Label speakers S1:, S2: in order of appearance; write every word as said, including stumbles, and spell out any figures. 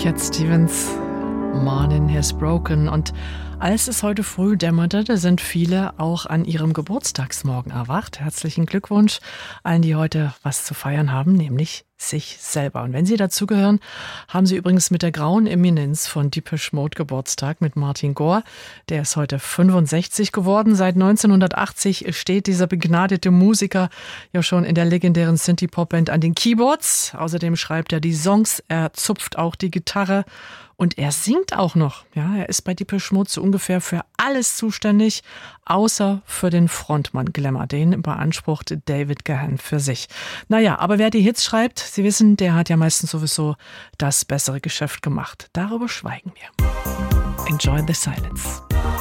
S1: Cat Stevens, Morning has broken. Und als es heute früh dämmerte, da sind viele auch an ihrem Geburtstagsmorgen erwacht. Herzlichen Glückwunsch allen, die heute was zu feiern haben, nämlich sich selber. Und wenn Sie dazugehören, haben Sie übrigens mit der grauen Eminenz von Depeche Mode Geburtstag, mit Martin Gore. Der ist heute fünfundsechzig geworden. Seit neunzehnhundertachtzig steht dieser begnadete Musiker ja schon in der legendären Synthie-Pop-Band an den Keyboards. Außerdem schreibt er die Songs, er zupft auch die Gitarre und er singt auch noch. Ja, er ist bei Depeche Mode so ungefähr für alles zuständig, außer für den Frontmann Glamour. Den beansprucht David Gahan für sich. Naja, aber wer die Hits schreibt, Sie wissen, der hat ja meistens sowieso das bessere Geschäft gemacht. Darüber schweigen wir. Enjoy the silence.